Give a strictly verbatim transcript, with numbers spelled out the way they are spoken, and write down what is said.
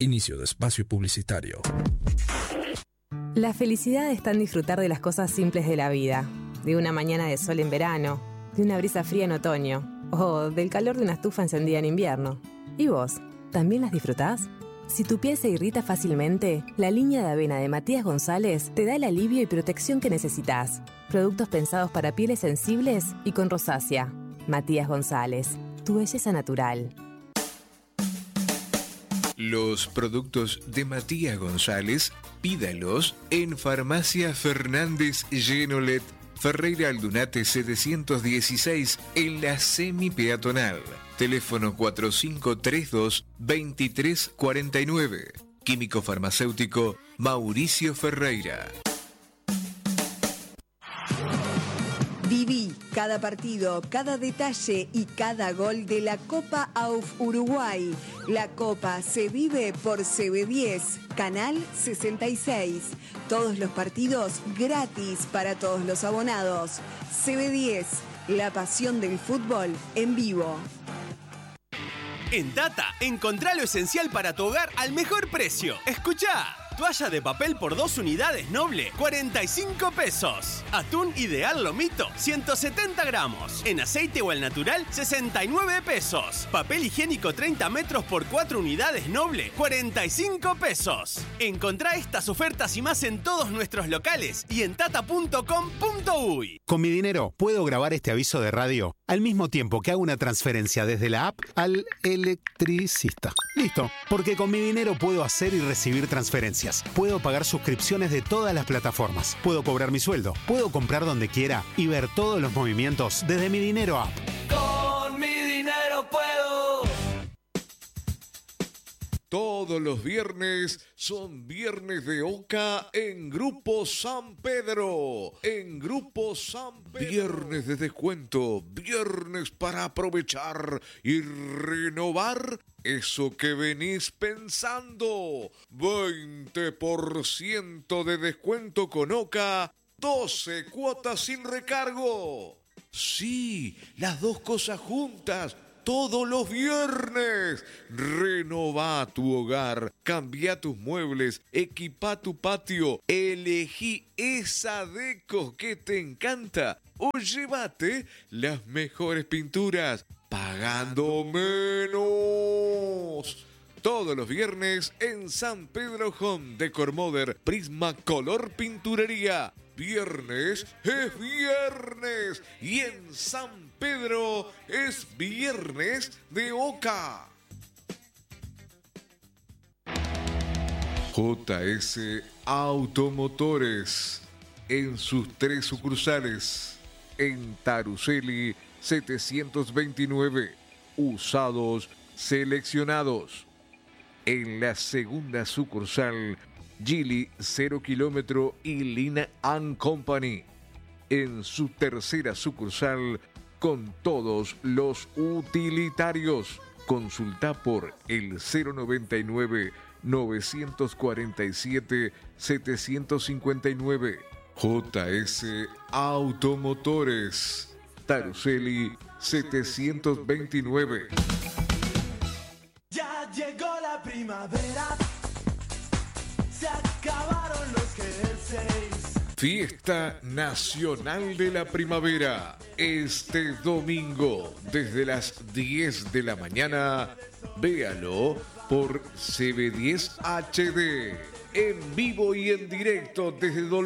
Inicio de espacio publicitario. La felicidad está en disfrutar de las cosas simples de la vida, de una mañana de sol en verano, de una brisa fría en otoño, o del calor de una estufa encendida en invierno. ¿Y vos? ¿También las disfrutás? Si tu piel se irrita fácilmente, la línea de avena de Matías González te da el alivio y protección que necesitas. Productos pensados para pieles sensibles y con rosácea. Matías González, tu belleza natural. Los productos de Matías González, pídalos en Farmacia Fernández Genolet, Ferreira Aldunate setecientos dieciséis, en la semi-peatonal. Teléfono cuatro cinco tres dos, dos tres cuatro nueve. Químico farmacéutico Mauricio Ferreira. Viví cada partido, cada detalle y cada gol de la Copa A U F Uruguay. La Copa se vive por C B diez, Canal sesenta y seis. Todos los partidos gratis para todos los abonados. C B diez, la pasión del fútbol en vivo. En Tata, encontrá lo esencial para tu hogar al mejor precio. Escuchá. Toalla de papel por dos unidades Noble, cuarenta y cinco pesos. Atún ideal lomito, ciento setenta gramos. En aceite o al natural, sesenta y nueve pesos. Papel higiénico treinta metros por cuatro unidades Noble, cuarenta y cinco pesos. Encontrá estas ofertas y más en todos nuestros locales y en tata punto com punto uy. Con mi dinero puedo grabar este aviso de radio al mismo tiempo que hago una transferencia desde la app al electricista. Listo, porque con mi dinero puedo hacer y recibir transferencias. Puedo pagar suscripciones de todas las plataformas. Puedo cobrar mi sueldo. Puedo comprar donde quiera y ver todos los movimientos desde mi dinero app. Con mi dinero puedo. Todos los viernes son viernes de Oca en Grupo San Pedro. En Grupo San Pedro. Viernes de descuento. Viernes para aprovechar y renovar eso que venís pensando. veinte por ciento de descuento con Oca. doce cuotas sin recargo. Sí, las dos cosas juntas. Todos los viernes. Renová tu hogar, cambia tus muebles, equipa tu patio, elegí esa deco que te encanta o llévate las mejores pinturas pagando menos. Todos los viernes en San Pedro Home Decor Modern, Prisma Color Pinturería. Viernes es viernes y en San Pedro es viernes de Oca. J S Automotores en sus tres sucursales. En Taruceli setecientos veintinueve, usados seleccionados. En la segunda sucursal, Gili cero kilómetro y Lina and Company. En su tercera sucursal, con todos los utilitarios. Consulta por el cero noventa y nueve, novecientos cuarenta y siete, setecientos cincuenta y nueve. J S Automotores, Taruceli setecientos veintinueve. Ya llegó la primavera. Se acabaron los jerseys. Fiesta Nacional de la Primavera. Este domingo, desde las diez de la mañana, véalo por C B diez H D. En vivo y en directo desde